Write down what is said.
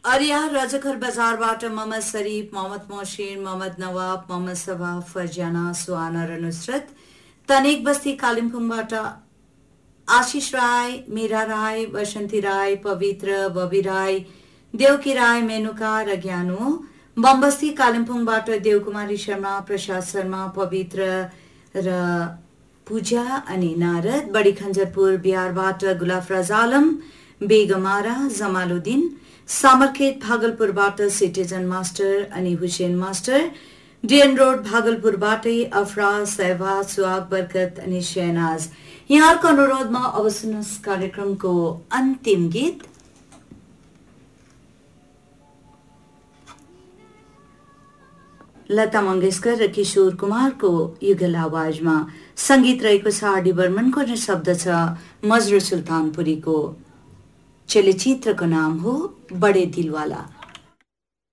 अरिया रजखर बजारबाट मोहम्मद शरीफ, मोहम्मद मोहसिन, मोहम्मद नवाब, मोहम्मद सबा, फरजाना, सुहाना र नुसरत। तनेक बस्ती कालिम्पोङबाट आशिष राय, मीरा राय, वसन्ती राय, पवित्र, बबी राय, देवकी राय, मेनुका र ज्ञानु। बमबस्ती कालिम्पोङबाट देवकुमारी शर्मा, प्रसाद शर्मा, पवित्र र पूजा अनि नारद। बडी खञ्जरपुर बिहारबाट गुलाफराज आलम, बेगमारा, जमालुद्दिन। सामरखेत भागलपुरबाट सिटिजन मास्टर अनि हुसैन मास्टर। डिएन रोड भागलपुरबाटै अफराज, सहवाज, सुहाग, बरकत अनि शहनाज। यहाँको अनुरोधमा अब सुन्नुहोस् कार्यक्रमको अन्तिम गीत। लता मंगेशकर र किशोर कुमारको युगल आवाजमा संगीत रहेको छ आर डी बर्मनको र शब्द छ मजरू सुल्तानपुरीको। चलचित्रको नाम हो बडे दिलवाला।